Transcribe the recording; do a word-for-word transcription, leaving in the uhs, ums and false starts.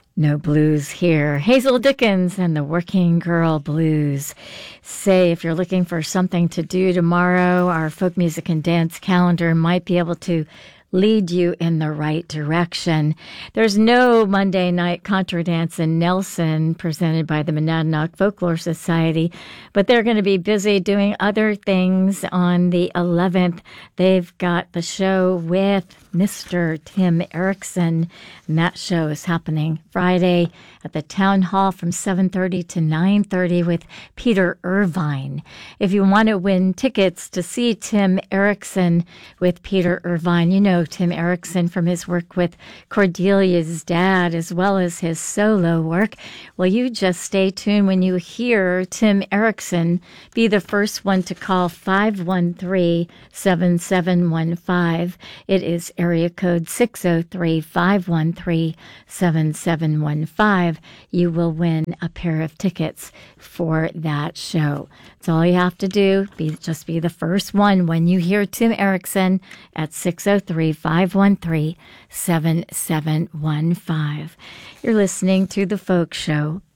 No blues here. Hazel Dickens and the Working Girl Blues. Say, if you're looking for something to do tomorrow, our folk music and dance calendar might be able to lead you in the right direction. There's no Monday night contra dance in Nelson presented by the Monadnock Folklore Society, but they're going to be busy doing other things on the eleventh. They've got the show with Mister Tim Erickson, and that show is happening Friday at the Town Hall from seven thirty to nine thirty with Peter Irvine. If you want to win tickets to see Tim Erickson with Peter Irvine, you know Tim Erickson from his work with Cordelia's dad as well as his solo work. Well, you just stay tuned when you hear Tim Erickson. Be the first one to call five one three, seven seven one five. It is area code six oh three, five one three, seven seven one five. You will win a pair of tickets for that show. That's all you have to do. Be just be the first one when you hear Tim Erickson at six oh three, five one three, seven seven one five. You're listening to The Folk Show